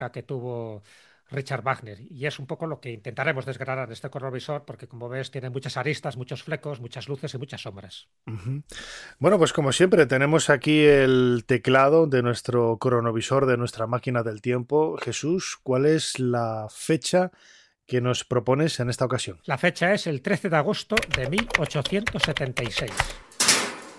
que tuvo Richard Wagner. Y es un poco lo que intentaremos desgranar en este cronovisor, porque como ves tiene muchas aristas, muchos flecos, muchas luces y muchas sombras. Ujú. Bueno, pues como siempre, tenemos aquí el teclado de nuestro cronovisor, de nuestra máquina del tiempo. Jesús, ¿cuál es la fecha que nos propones en esta ocasión? La fecha es el 13 de agosto de 1876.